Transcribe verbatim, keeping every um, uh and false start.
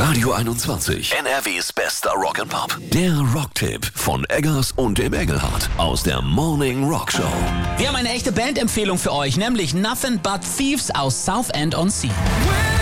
Radio einundzwanzig, N R Ws bester Rock'n'Pop. Der Rocktipp von Eggers und dem Engelhardt aus der Morning Rock Show. Wir haben eine echte Bandempfehlung für euch, nämlich Nothing But Thieves aus Southend on Sea.